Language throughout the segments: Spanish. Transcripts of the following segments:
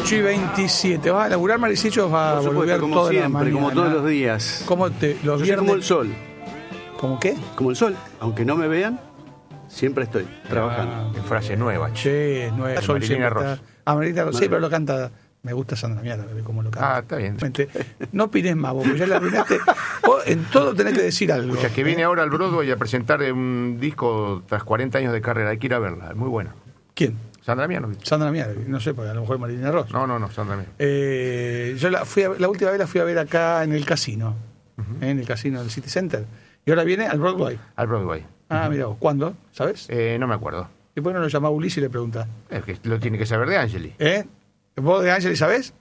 8:27. ¿Vas a laburar, Maricillo, o vas a volver como toda siempre, la mañana? como todos los días. ¿Cómo te, los Yo soy viernes? como el sol. ¿Cómo qué? Como el sol. Aunque no me vean, siempre estoy trabajando. Qué frase nueva, che. Che, nueve. De Sol Marilina siempre Ross. está. Ah, Marilina Ross, sí, pero lo canta. Me gusta Sandra Miara, cómo lo canta. Ah, está bien. No opines más, vos, porque ya la arruinaste. Vos en todo tenés que decir algo. Escucha, que viene ahora al Broadway a presentar un disco tras 40 años de carrera. Hay que ir a verla, es muy buena. ¿Quién? Sandra Miano. Sandra Miara, no sé, porque a lo mejor Marilina Ross. No, Sandra Miano. Yo la última vez la fui a ver acá en el casino, en el casino del City Center. Y ahora viene al Broadway. Al Broadway. Ah, mira vos, ¿cuándo? ¿Sabes? No me acuerdo. ¿Y por qué no lo llama Ulises y le pregunta? Es que lo tiene que saber de Angeli. ¿Vos de Ángelis sabés?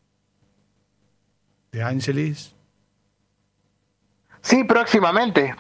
¿De Ángelis? Sí, próximamente.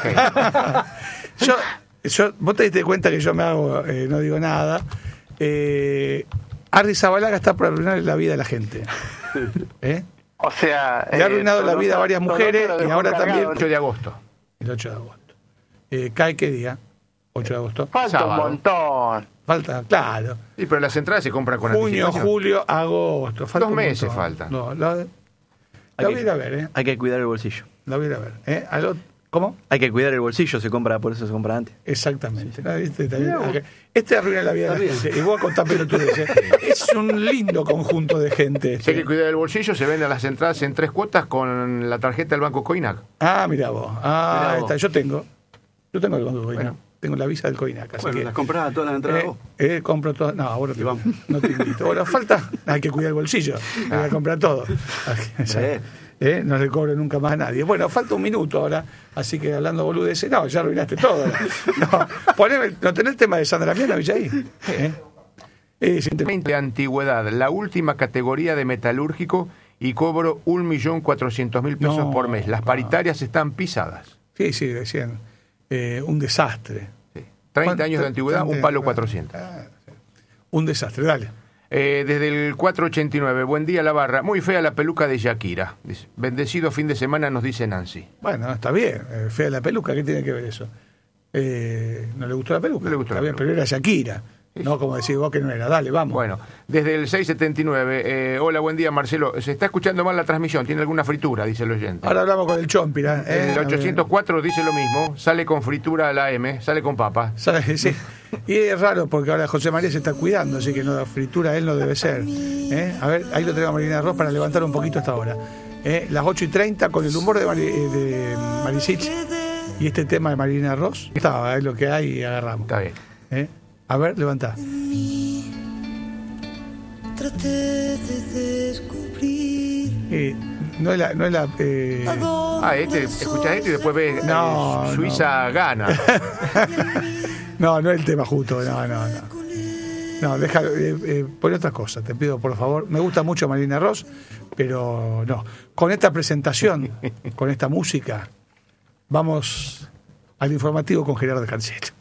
Vos te diste cuenta que yo me hago, no digo nada. Arrizabalaga está por arruinar la vida de la gente. O sea... Le ha arruinado la vida a varias mujeres y ahora también... El 8 de agosto. El 8 de agosto. ¿Cae qué día? 8 de agosto. Falta Sábado. un montón. Falta, claro. Sí, pero las entradas se compran con Junio, anticipación. julio, agosto. Falta 2 un meses montón. faltan. No, la voy a ir a ver, Hay que cuidar el bolsillo. La voy a ir a ver. ¿Cómo? Hay que cuidar el bolsillo, por eso se compra antes. Exactamente. ¿No? Este arruina la vida de la gente. Y vos a contar pelotudeces. Es un lindo conjunto de gente. Si hay que cuidar el bolsillo, se venden las entradas en 3 cuotas con la tarjeta del Banco Coinac. Ah, mirá vos. Mirá vos. Está. Yo tengo el Banco Coinac. Bueno. Tengo la visa del Coinac. Así Bueno, que, las comprás todas las entradas vos. Compro todas. No, ahora no te invito. Bueno, falta. Hay que cuidar el bolsillo. Hay que comprar todo. No le cobro nunca más a nadie. Bueno, falta un minuto ahora. Así que hablando boludeces. No, ya arruinaste todo. ¿No tenés el tema de Sandra Mianovich ahí? De antigüedad, la última categoría de metalúrgico y cobro 1.400.000 pesos por mes. Las paritarias están pisadas. Sí, decían. Un desastre. Sí. 30 años de antigüedad, un palo 400. Un desastre, dale. Desde el 489, buen día la barra. Muy fea la peluca de Shakira. Dice, bendecido fin de semana, nos dice Nancy. Bueno, está bien. Fea la peluca, ¿qué tiene que ver eso? ¿No le gustó la peluca? No le gustó está la bien, peluca. pero era Shakira. No como decís vos que no era. Dale, vamos. Bueno, desde el 679, hola, buen día Marcelo. Se está escuchando mal la transmisión, tiene alguna fritura, dice el oyente. Ahora hablamos con el Chompira. El 804 dice lo mismo, sale con fritura a la M, sale con papa. Sí. Y es raro porque ahora José María se está cuidando, así que no, fritura él no debe ser. A ver, ahí lo tenemos a Marilina Ross para levantar un poquito hasta ahora. Las 8:30 con el humor de Marisich y este tema de Marilina Ross. Estaba, es lo que hay y agarramos. Está bien. A ver, levantá. Traté de descubrir. No es la Escuchás esto y después ves No, Suiza gana. No es el tema justo, no. No, déjalo, pon otras cosas, te pido por favor. Me gusta mucho Marilina Ross, pero no. Con esta presentación, con esta música, vamos al informativo con Gerardo Cancelo.